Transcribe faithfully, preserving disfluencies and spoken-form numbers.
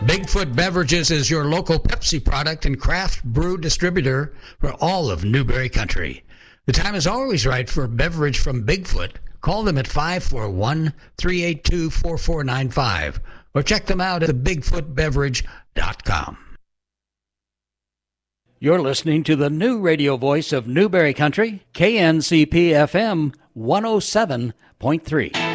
Bigfoot Beverages is your local Pepsi product and craft brew distributor for all of Newberry Country. The time is always right for a beverage from Bigfoot. Call them at five four one, three eight two, four four nine five or check them out at the bigfoot beverage dot com. You're listening to the new radio voice of Newberry Country, K N C P F M one oh seven point three.